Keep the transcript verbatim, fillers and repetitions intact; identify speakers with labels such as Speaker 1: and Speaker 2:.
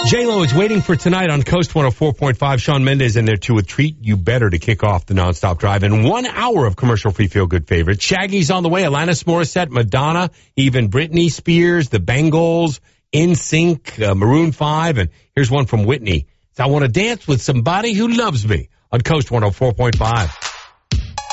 Speaker 1: J-Lo is waiting for tonight on Coast one oh four point five. Shawn Mendes in there, too, with Treat You Better to kick off the nonstop drive. And one hour of commercial-free feel-good favorites. Shaggy's on the way. Alanis Morissette, Madonna, even Britney Spears, the Bengals, N Sync, uh, Maroon five. And here's one from Whitney. I want to dance with somebody who loves me on Coast one oh four point five.